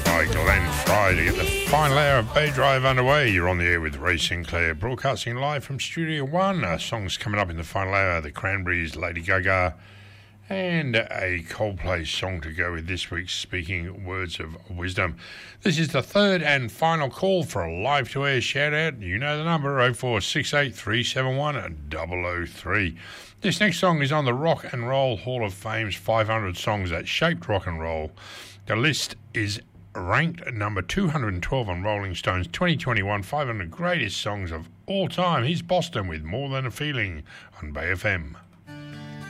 by Glenn Fry to get the final hour of Bay Drive underway. You're on the air with Ray Sinclair, broadcasting live from Studio One. Songs coming up in the final hour: the Cranberries, Lady Gaga, and a Coldplay song to go with this week's Speaking Words of Wisdom. This is the third and final call for a live-to-air shout-out. You know the number, 0468 371 003. This next song is on the Rock and Roll Hall of Fame's 500 songs that shaped rock and roll. The list is ranked number 212 on Rolling Stone's 2021 500 greatest songs of all time. Here's Boston with More Than a Feeling on Bay FM.